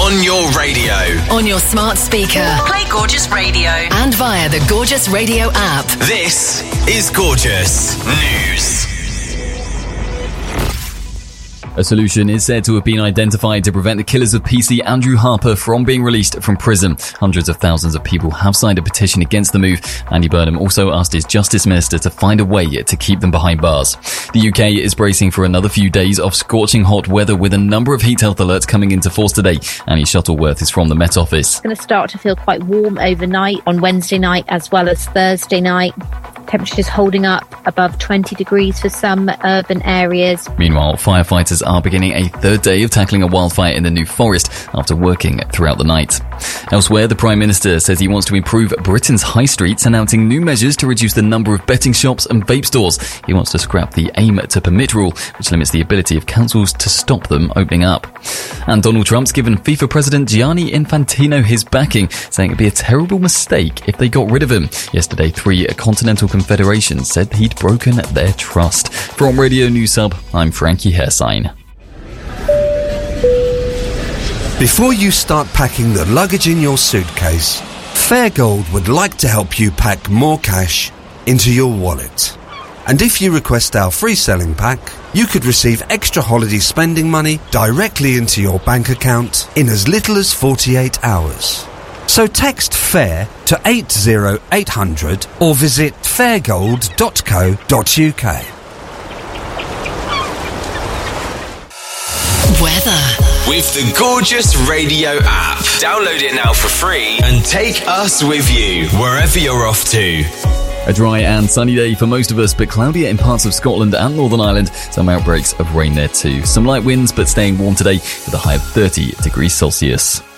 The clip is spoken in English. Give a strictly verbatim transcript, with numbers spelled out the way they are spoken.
On your radio. On your smart speaker. Play Gorgeous Radio. And via the Gorgeous Radio app. This is Gorgeous News. A solution is said to have been identified to prevent the killers of P C Andrew Harper from being released from prison. Hundreds of thousands of people have signed a petition against the move. Andy Burnham also asked his Justice Minister to find a way to keep them behind bars. The U K is bracing for another few days of scorching hot weather with a number of heat health alerts coming into force today. Annie Shuttleworth is from the Met Office. It's going to start to feel quite warm overnight on Wednesday night as well as Thursday night. Temperatures holding up above twenty degrees for some urban areas. Meanwhile, firefighters are beginning a third day of tackling a wildfire in the New Forest after working throughout the night. Elsewhere, the Prime Minister says he wants to improve Britain's high streets, announcing new measures to reduce the number of betting shops and vape stores. He wants to scrap the aim to permit rule, which limits the ability of councils to stop them opening up. And Donald Trump's given FIFA President Gianni Infantino his backing, saying it'd be a terrible mistake if they got rid of him. Yesterday, three continental confederations said he'd broken their trust. From Radio News Hub, I'm Frankie Hairsign. Before you start packing the luggage in your suitcase, Fairgold would like to help you pack more cash into your wallet. And if you request our free selling pack, you could receive extra holiday spending money directly into your bank account in as little as forty-eight hours. So text FAIR to eight zero eight hundred or visit fairgold dot co dot uk. Weather. With the Gorgeous Radio app. Download it now for free and take us with you wherever you're off to. A dry and sunny day for most of us, but cloudier in parts of Scotland and Northern Ireland. Some outbreaks of rain there too. Some light winds, but staying warm today with a high of thirty degrees Celsius.